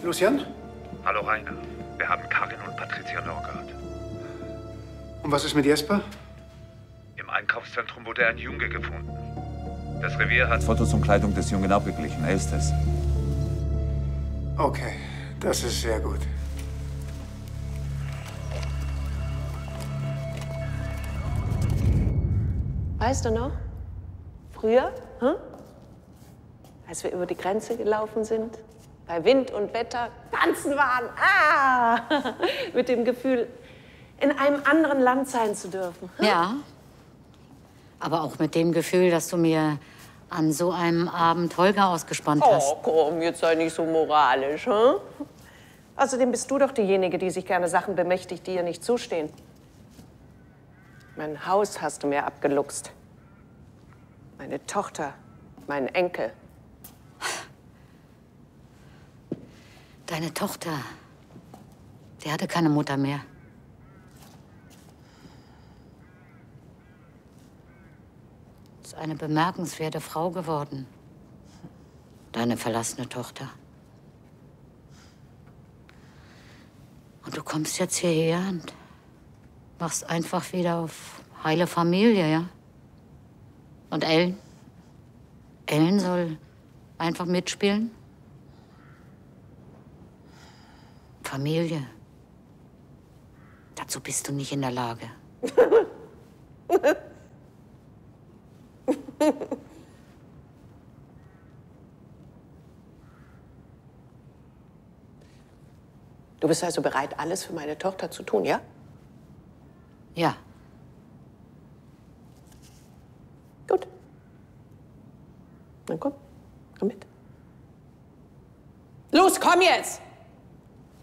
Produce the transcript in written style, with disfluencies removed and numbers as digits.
Lucian? Hallo Rainer. Wir haben Karin und Patricia Norgard. Und was ist mit Jesper? Im Einkaufszentrum wurde ein Junge gefunden. Das Revier hat Fotos und Kleidung des Jungen abgeglichen. Er ist es. Okay, das ist sehr gut. Weißt du noch? Früher, als wir über die Grenze gelaufen sind, bei Wind und Wetter tanzen waren, mit dem Gefühl, in einem anderen Land sein zu dürfen. Ja, aber auch mit dem Gefühl, dass du mir an so einem Abend Holger ausgespannt hast. Oh, komm, jetzt sei nicht so moralisch, hm? Außerdem bist du doch diejenige, die sich gerne Sachen bemächtigt, die ihr nicht zustehen. Mein Haus hast du mir abgeluchst. Meine Tochter, meinen Enkel. Deine Tochter, die hatte keine Mutter mehr. Ist eine bemerkenswerte Frau geworden. Deine verlassene Tochter. Und du kommst jetzt hierher und machst einfach wieder auf heile Familie, ja? Und Ellen? Ellen soll einfach mitspielen? Familie. Dazu bist du nicht in der Lage. Du bist also bereit, alles für meine Tochter zu tun, ja? Ja. Gut. Dann komm. Komm mit. Los, komm jetzt!